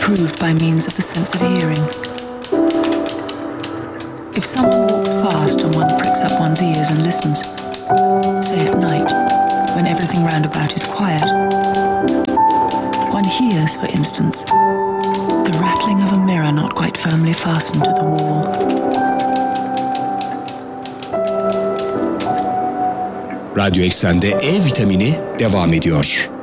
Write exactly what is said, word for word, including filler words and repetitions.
improved by means of the sense of hearing. If someone walks fast and one pricks up one's ears and listens, say at night, when everything round about is quiet, one hears, for instance, the rattling of a mirror not quite firmly fastened to the wall. Radyo Eksen'de E vitamini devam ediyor.